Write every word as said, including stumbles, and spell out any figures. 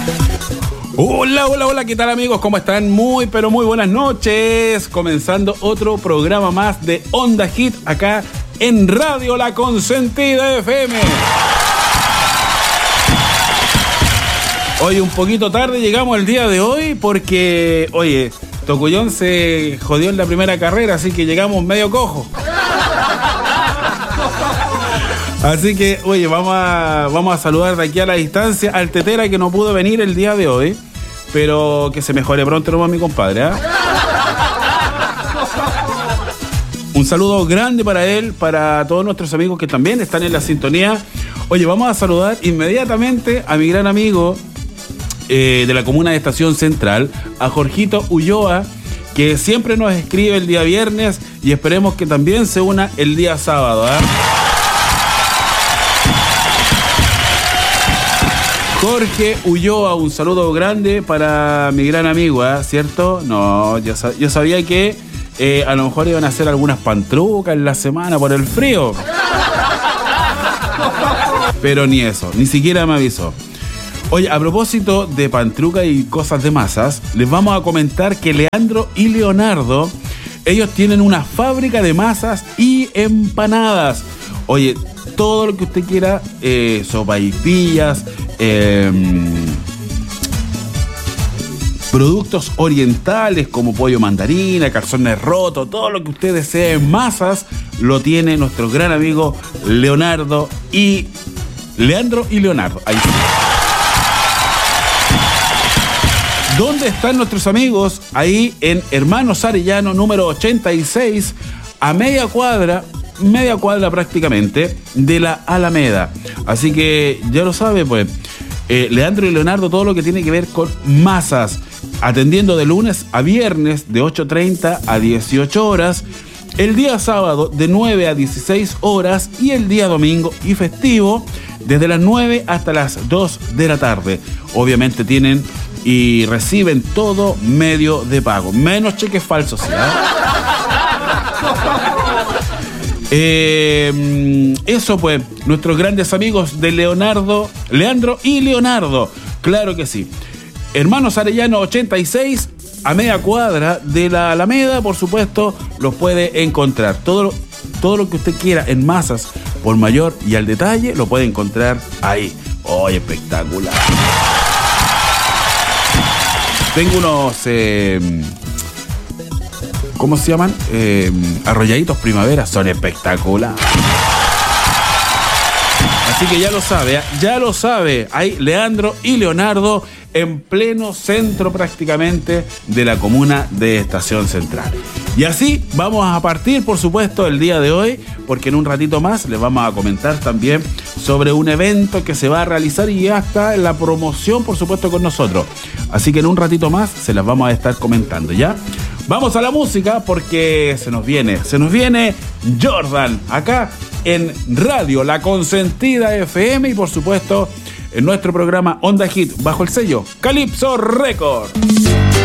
Hola, hola, hola, ¿qué tal amigos? ¿Cómo están? Muy, pero muy buenas noches. Comenzando otro programa más de Onda Hit acá en Radio La Consentida F M. Hoy un poquito tarde llegamos el día de hoy porque, oye, Tocullón se jodió en la primera carrera, así que llegamos medio cojo. Así que, oye, vamos a, vamos a saludar de aquí a la distancia al Tetera que no pudo venir el día de hoy, pero que se mejore pronto nomás mi compadre, ¿eh? Un saludo grande para él, para todos nuestros amigos que también están en la sintonía. Oye, vamos a saludar inmediatamente a mi gran amigo eh, de la comuna de Estación Central, a Jorgito Ulloa, que siempre nos escribe el día viernes y esperemos que también se una el día sábado, ¿eh? Jorge Ulloa, un saludo grande para mi gran amigo, ¿eh? ¿Cierto? No, yo, yo sabía que eh, a lo mejor iban a hacer algunas pantrucas en la semana por el frío. Pero ni eso, ni siquiera me avisó. Oye, a propósito de pantruca y cosas de masas, les vamos a comentar que Leandro y Leonardo, ellos tienen una fábrica de masas y empanadas. Oye, todo lo que usted quiera, eh, sopaipillas, eh, productos orientales como pollo mandarina, calzones rotos, todo lo que usted desee en masas, lo tiene nuestro gran amigo Leonardo y Leandro y Leonardo. Ahí sí. ¿Dónde están nuestros amigos? Ahí en Hermanos Arellano, número ochenta y seis, a media cuadra, media cuadra prácticamente, de la Alameda. Así que ya lo sabe, pues, eh, Leandro y Leonardo, todo lo que tiene que ver con masas, atendiendo de lunes a viernes de ocho treinta a dieciocho horas, el día sábado de nueve a dieciséis horas y el día domingo y festivo desde las nueve hasta las dos de la tarde. Obviamente tienen y reciben todo medio de pago, menos cheques falsos, ¿sí? Eh, eso pues, nuestros grandes amigos de Leonardo, Leandro y Leonardo, claro que sí. Hermanos Arellano ochenta y seis, a media cuadra de la Alameda, por supuesto, los puede encontrar. Todo lo, todo lo que usted quiera en masas, por mayor y al detalle, lo puede encontrar ahí. ¡Oh, espectacular! Tengo unos... Eh, ¿Cómo se llaman? Eh, arrolladitos primavera. Son espectaculares. Así que ya lo sabe, ¿eh? Ya lo sabe. Hay Leandro y Leonardo en pleno centro prácticamente de la comuna de Estación Central. Y así vamos a partir, por supuesto, el día de hoy, porque en un ratito más les vamos a comentar también sobre un evento que se va a realizar y ya está en la promoción, por supuesto, con nosotros. Así que en un ratito más se las vamos a estar comentando, ¿ya? Vamos a la música porque se nos viene, se nos viene Jordan, acá en Radio La Consentida F M y por supuesto en nuestro programa Onda Hit bajo el sello Calypso Record.